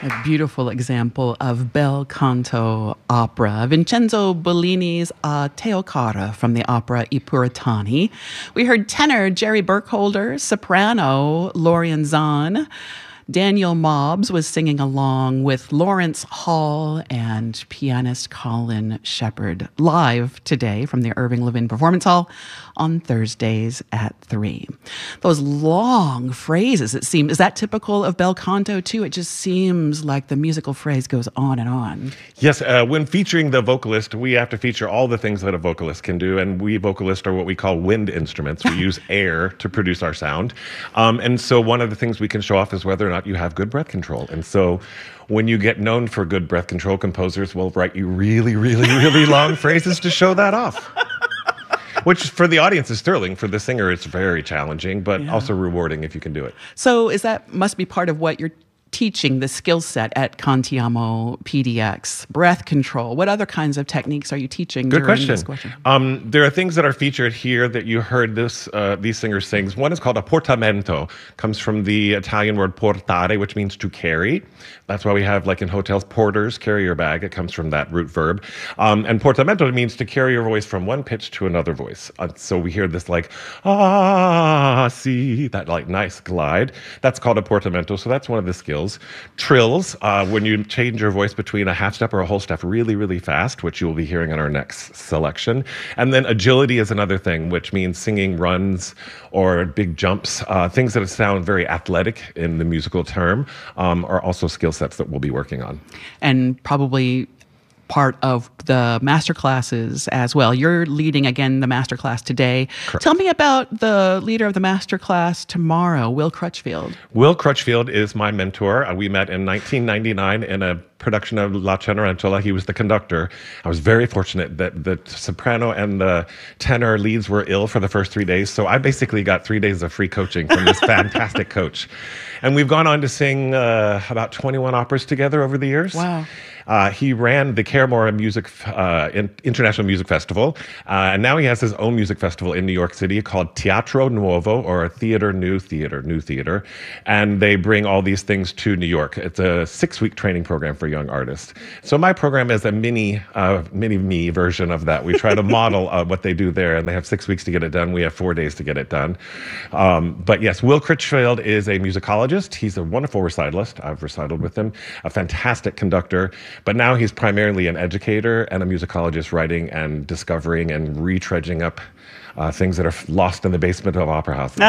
A beautiful example of bel canto opera. Vincenzo Bellini's Teocara from the opera I Puritani. We heard tenor Jerry Burkholder, soprano Lorian Zahn. Daniel Mobbs was singing along with Lawrence Hall and pianist Colin Shepard live today from the Irving Levin Performance Hall on Thursdays at 3. Those long phrases, it seems, is that typical of bel canto too? It just seems like the musical phrase goes on and on. Yes, when featuring the vocalist, we have to feature all the things that a vocalist can do, and we vocalists are what we call wind instruments. We use air to produce our sound. And so one of the things we can show off is whether or not you have good breath control. And so when you get known for good breath control, composers will write you really, really, really long phrases to show that off. Which for the audience is thrilling. For the singer, it's very challenging, but also rewarding if you can do it. So must be part of what you're teaching, the skill set at Cantiamo PDX, breath control. What other kinds of techniques are you teaching during this question? There are things that are featured here that you heard these singers sing. One is called a portamento. Comes from the Italian word portare, which means to carry. That's why we have, like in hotels, porters, carry your bag. It comes from that root verb. And portamento means to carry your voice from one pitch to another voice. So we hear this like, see, that like nice glide. That's called a portamento. So that's one of the skills. Trills, when you change your voice between a half step or a whole step really, really fast, which you will be hearing in our next selection. And then agility is another thing, which means singing runs or big jumps. Things that sound very athletic in the musical term are also skill sets that we'll be working on. And probably part of the master classes as well. You're leading, again, the master class today. Correct. Tell me about the leader of the master class tomorrow, Will Crutchfield. Will Crutchfield is my mentor. We met in 1999 in a production of La Cenerentola. He was the conductor. I was very fortunate that the soprano and the tenor leads were ill for the first 3 days. So I basically got 3 days of free coaching from this fantastic coach. And we've gone on to sing about 21 operas together over the years. Wow. He ran the Claremore International Music Festival, and now he has his own music festival in New York City called Teatro Nuovo, or New Theater. And they bring all these things to New York. It's a 6-week training program for young artists. So my program is a mini me version of that. We try to model what they do there, and they have 6 weeks to get it done. We have 4 days to get it done. But yes, Will Crutchfield is a musicologist. He's a wonderful recitalist. I've recited with him. A fantastic conductor. But now he's primarily an educator and a musicologist, writing and discovering and retreading up things that are lost in the basement of opera houses.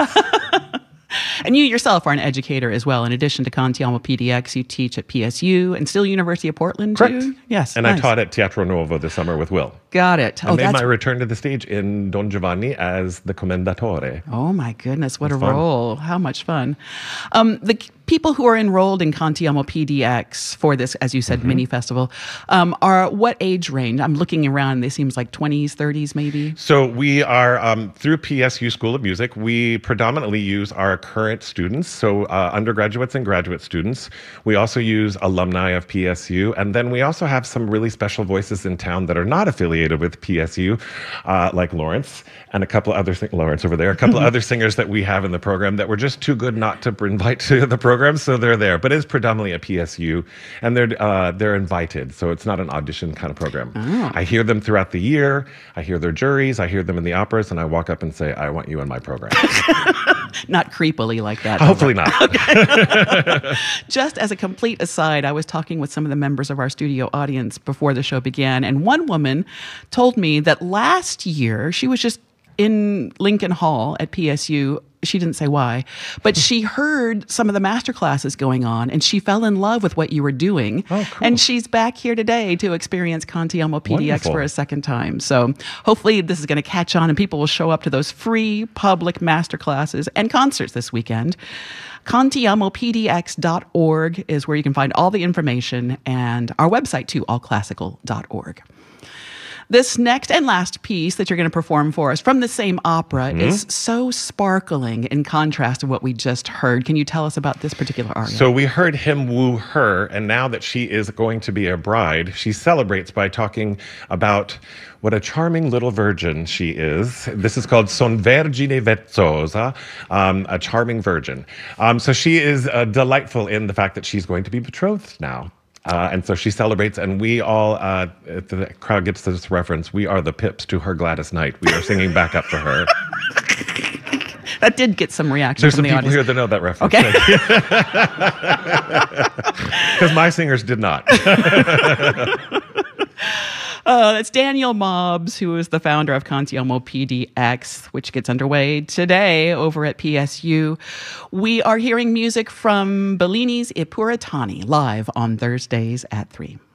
And you yourself are an educator as well. In addition to Cantiamo PDX, you teach at PSU and still University of Portland, Correct. too? Yes. And nice. I taught at Teatro Nuovo this summer with Will. Got it. I made my return to the stage in Don Giovanni as the commendatore. Oh, my goodness. What a fun. role. How much fun. The people who are enrolled in Cantiamo PDX for this, as you said, mini festival, are what age range? I'm looking around. They seems like 20s, 30s, maybe. So we are, through PSU School of Music, we predominantly use our current students, so undergraduates and graduate students. We also use alumni of PSU, and then we also have some really special voices in town that are not affiliated with PSU, like Lawrence and a couple of other Lawrence over there, a couple of other singers that we have in the program that were just too good not to invite to the program, so they're there. But it's predominantly a PSU, and they're invited, so it's not an audition kind of program. Oh. I hear them throughout the year. I hear their juries. I hear them in the operas, and I walk up and say, "I want you in my program." Not creepily like that. Hopefully not. Just as a complete aside, I was talking with some of the members of our studio audience before the show began, and one woman told me that last year she was just in Lincoln Hall at PSU. She didn't say why, but she heard some of the master classes going on, and she fell in love with what you were doing. Oh, cool. And she's back here today to experience Cantiamo PDX Wonderful. for a second time. So hopefully this is going to catch on, and people will show up to those free public master classes and concerts this weekend. CantiamoPDX.org is where you can find all the information, and our website too, allclassical.org. This next and last piece that you're going to perform for us from the same opera is so sparkling in contrast to what we just heard. Can you tell us about this particular aria? So we heard him woo her, and now that she is going to be a bride, she celebrates by talking about what a charming little virgin she is. This is called Son Vergine Vezzosa, a charming virgin. So she is delightful in the fact that she's going to be betrothed now. And so she celebrates, and we all, the crowd gets this reference, we are the pips to her Gladys Knight. We are singing back up to her. That did get some reaction There's from some the people audience. here that know that reference. Okay. Because my singers did not. That's Daniel Mobbs, who is the founder of Cantiamo PDX, which gets underway today over at PSU. We are hearing music from Bellini's I Puritani live on Thursdays at 3.